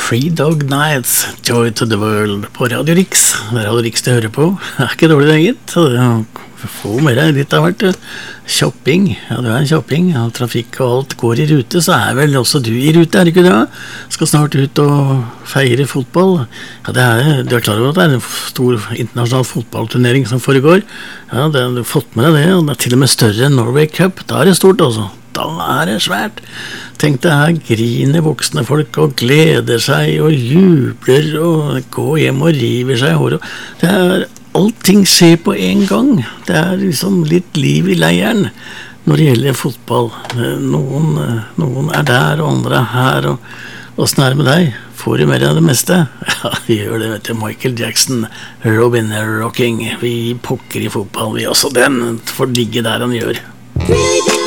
Three Dog Nights, Joy to the World på Radio Rix. Det Radio Rix du hører på. Det ikke dårlig det, gitt. Få mer litt av hvert. Shopping, ja du en shopping. Ja, trafikk og alt går i rute, så vel også du i rute, ikke det? Skal snart ut og feire fotball. Ja, du klar over at det en stor internasjonal fotballturnering som foregår. Ja, du har fått med deg det, og det til og med større enn Norway Cup. Da det stort også. Da det svært. Tenk deg her griner voksne folk og gleder seg og jubler og går hjem og river seg i håret. Det allting skjer på en gang. Det liksom litt liv i leiren når det gjelder fotball. Noen der og andre her og sånn med deg. Får du mer av det meste? Ja, vi gjør det, vet du. Michael Jackson, Robin Rocking. Vi pokker i fotball, vi også. Den får ligge der han gjør.